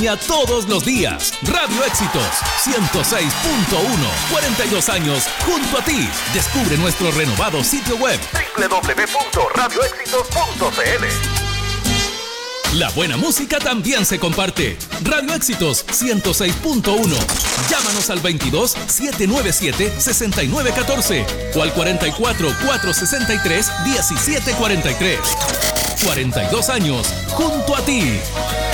todos los días. Radio Éxitos 106.1, 42 años junto a ti. Descubre nuestro renovado sitio web www.radioéxitos.cl. La buena música también se comparte. Radio Éxitos 106.1. Llámanos al 22 797 6914 o al 44 463 1743. 42 años junto a ti.